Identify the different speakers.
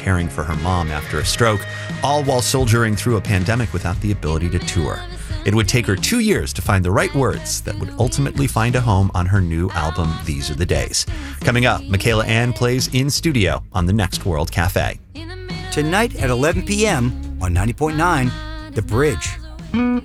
Speaker 1: caring for her mom after a stroke, all while soldiering through a pandemic without the ability to tour. It would take her 2 years to find the right words that would ultimately find a home on her new album, These Are the Days. Coming up, Michaela Anne plays in studio on the Next World Cafe.
Speaker 2: Tonight at 11 p.m. on 90.9 The Bridge.